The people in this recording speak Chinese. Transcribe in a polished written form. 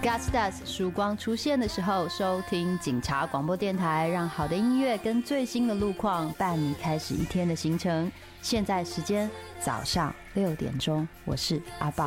Godstas 曙光出现的时候，收听警察广播电台，让好的音乐跟最新的路况伴你开始一天的行程。现在时间早上6点钟，我是阿豹。